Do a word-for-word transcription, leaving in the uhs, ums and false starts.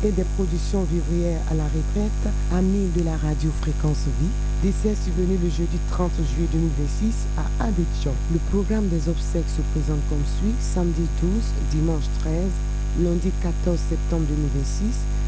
et des productions vivrières à la retraite, amis de la radio Fréquence Vie. Décès survenu le jeudi trente juillet deux mille vingt-six à Abidjan. Le programme des obsèques se présente comme suit: samedi douze, dimanche treize, lundi quatorze septembre deux mille vingt-six,